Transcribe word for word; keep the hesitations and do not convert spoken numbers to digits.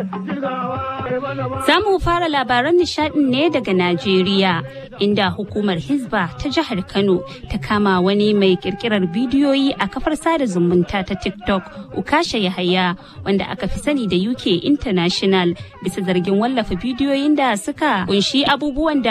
Za mu fara labaran nishadin ne daga Najeriya, inda hukumar Hizba ta jihar Kano ta kama wani mai kirkirar bidiyoyi a kafar sada zumunta ta TikTok, Ukasha Yahaya, wanda aka fi sani da U K International, bisa zargin wallafa bidiyoyin da suka kunshi abubuwan da